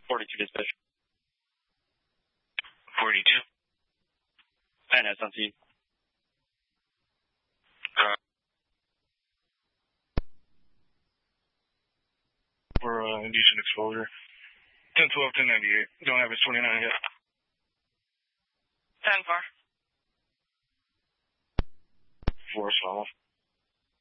42 dispatch. 42. Panhead's on scene. For indecent exposure. 10-12, 1098. Don't have his 29 yet. 10-4. 4 solid.